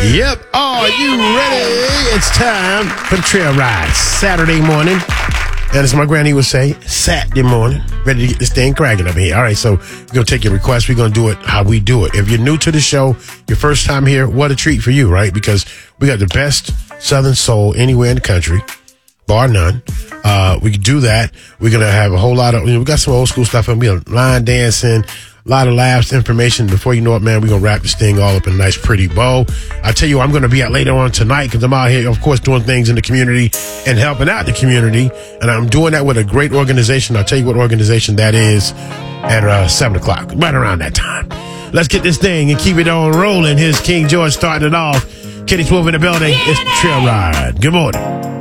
Yep. Are you ready? It's time for the trail ride. Saturday morning. And as my granny would say, Saturday morning. Ready to get this thing cracking up here. All right, so we're going to take your request. We're going to do it how we do it. If you're new to the show, your first time here, what a treat for you, right? Because we got the best Southern soul anywhere in the country, bar none. We can do that. We're going to have a whole lot of, we got some old school stuff. We'll be line dancing, a lot of laughs, information. Before you know it, man, we're going to wrap this thing all up in a nice, pretty bow. I tell you, I'm going to be out later on tonight because I'm out here, of course, doing things in the community and helping out the community. And I'm doing that with a great organization. I'll tell you what organization that is at 7 o'clock, right around that time. Let's get this thing and keep it on rolling. Here's King George starting it off. Kenny Swoop in the building. It's the Trail Ride. Good morning.